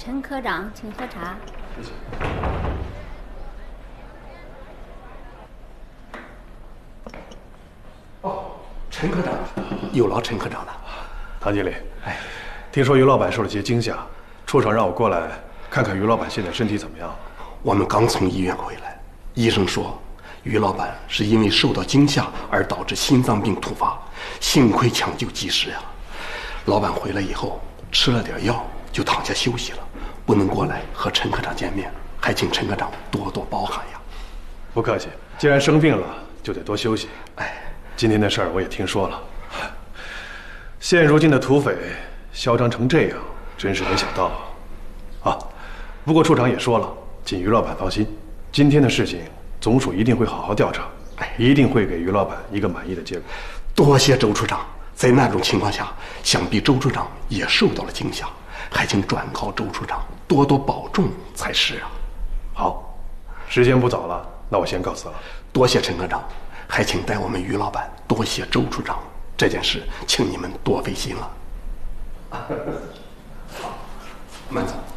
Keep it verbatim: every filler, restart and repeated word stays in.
陈科长，请喝茶。 谢谢。 哦，陈科长，有劳陈科长了。 唐经理，哎，听说于老板受了些惊吓，处长让我过来看看于老板现在身体怎么样。 我们刚从医院回来，医生说于老板是因为受到惊吓而导致心脏病突发，幸亏抢救及时呀。老板回来以后吃了点药，就躺下休息了，不能过来和陈科长见面，还请陈科长多多包涵呀。 不客气，既然生病了，就得多休息。 哎， 今天的事儿我也听说了，现如今的土匪嚣张成这样，真是没想到啊！不过处长也说了，请于老板放心，今天的事情总署一定会好好调查，一定会给于老板一个满意的结果。 多谢周处长。在那种情况下，想必周处长也受到了惊吓，还请转告周处长多多保重才是啊。 好，时间不早了，那我先告辞了。 多谢陈科长，还请代我们于老板多谢周处长，这件事请你们多费心了。好，慢走。